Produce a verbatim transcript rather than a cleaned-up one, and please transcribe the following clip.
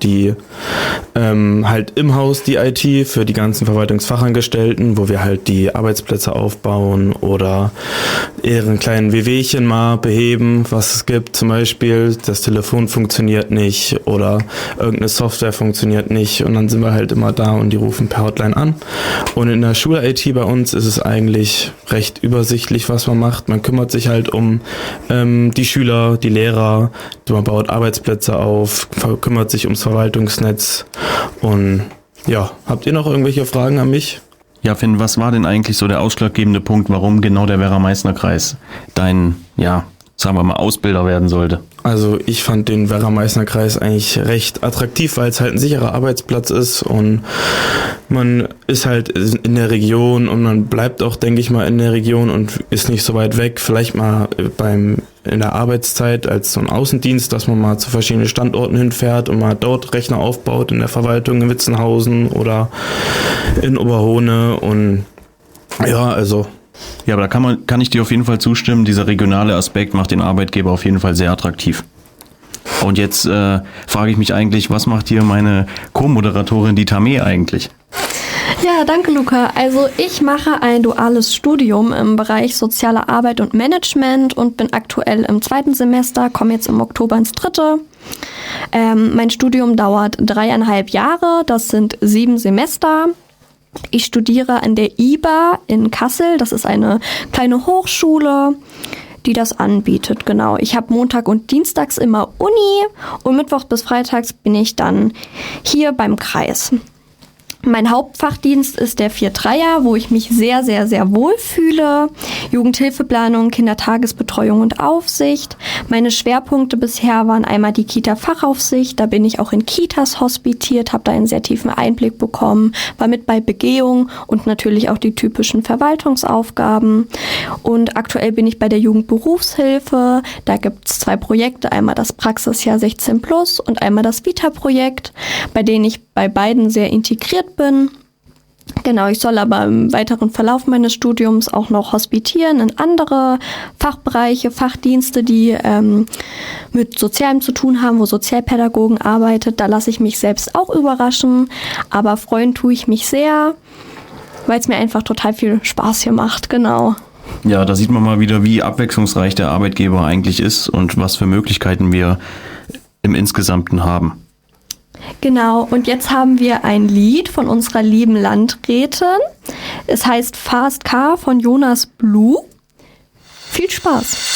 die ähm, halt im Haus die I T für die ganzen Verwaltungsfachangestellten, wo wir halt die Arbeitsplätze aufbauen oder ihren kleinen Wehwehchen mal beheben, was es gibt. Zum Beispiel, das Telefon funktioniert nicht oder irgendeine Software funktioniert nicht und dann sind wir halt immer da und die rufen per Hotline an. Und in der Schul-I T bei uns ist es eigentlich recht übersichtlich, was man macht. Man kümmert sich halt um ähm, die Schüler, die Lehrer, man baut Arbeitsplätze auf, kümmert sich ums Verwaltungsnetz und ja, habt ihr noch irgendwelche Fragen an mich? Ja, Finn, was war denn eigentlich so der ausschlaggebende Punkt, warum genau der Werra-Meißner-Kreis dein, ja, sagen wir mal, Ausbilder werden sollte? Also ich fand den Werra-Meißner-Kreis eigentlich recht attraktiv, weil es halt ein sicherer Arbeitsplatz ist und man ist halt in der Region und man bleibt auch, denke ich mal, in der Region und ist nicht so weit weg. Vielleicht mal beim in der Arbeitszeit als so ein Außendienst, dass man mal zu verschiedenen Standorten hinfährt und mal dort Rechner aufbaut in der Verwaltung in Witzenhausen oder in Oberhohne und ja, also... Ja, aber da kann man, kann ich dir auf jeden Fall zustimmen. Dieser regionale Aspekt macht den Arbeitgeber auf jeden Fall sehr attraktiv. Und jetzt äh, frage ich mich eigentlich, was macht hier meine Co-Moderatorin, die Tamé, eigentlich? Ja, danke Luca. Also ich mache ein duales Studium im Bereich soziale Arbeit und Management und bin aktuell im zweiten Semester, komme jetzt im Oktober ins dritte. Ähm, mein Studium dauert dreieinhalb Jahre, das sind sieben Semester. Ich studiere an der I B A in Kassel, das ist eine kleine Hochschule, die das anbietet, genau. Ich habe Montag und Dienstags immer Uni und Mittwochs bis Freitags bin ich dann hier beim Kreis. Mein Hauptfachdienst ist der vier Dreier, wo ich mich sehr, sehr, sehr wohl fühle. Jugendhilfeplanung, Kindertagesbetreuung und Aufsicht. Meine Schwerpunkte bisher waren einmal die Kita-Fachaufsicht. Da bin ich auch in Kitas hospitiert, habe da einen sehr tiefen Einblick bekommen, war mit bei Begehung und natürlich auch die typischen Verwaltungsaufgaben. Und aktuell bin ich bei der Jugendberufshilfe. Da gibt es zwei Projekte, einmal das Praxisjahr sechzehn plus und einmal das Vita-Projekt, bei denen ich bei beiden sehr integriert bin. Genau, ich soll aber im weiteren Verlauf meines Studiums auch noch hospitieren in andere Fachbereiche, Fachdienste, die ähm, mit Sozialem zu tun haben, wo Sozialpädagogen arbeitet. Da lasse ich mich selbst auch überraschen, aber freuen tue ich mich sehr, weil es mir einfach total viel Spaß hier macht, genau. Ja, da sieht man mal wieder, wie abwechslungsreich der Arbeitgeber eigentlich ist und was für Möglichkeiten wir im Insgesamten haben. Genau, und jetzt haben wir ein Lied von unserer lieben Landrätin. Es heißt Fast Car von Jonas Blue. Viel Spaß!